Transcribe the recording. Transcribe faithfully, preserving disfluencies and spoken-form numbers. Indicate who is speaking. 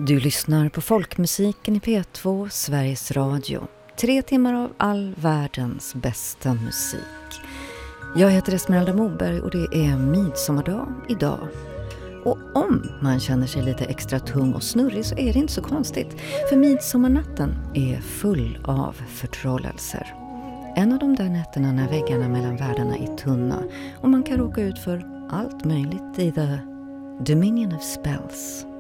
Speaker 1: Du lyssnar på folkmusiken i P två, Sveriges Radio. Tre timmar av all världens bästa musik. Jag heter Esmeralda Moberg och det är midsommardag idag. Och om man känner sig lite extra tung och snurrig så är det inte så konstigt. För midsommarnatten är full av förtrollelser. En av de där nätterna när väggarna mellan världarna är tunna och man kan råka ut för allt möjligt i the Dominion of Spells.